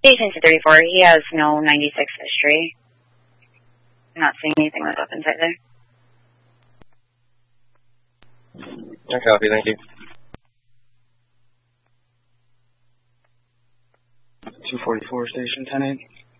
Station 234, he has no 96 history. I'm not seeing anything with weapons either. I copy, thank you. 244, station 10-8.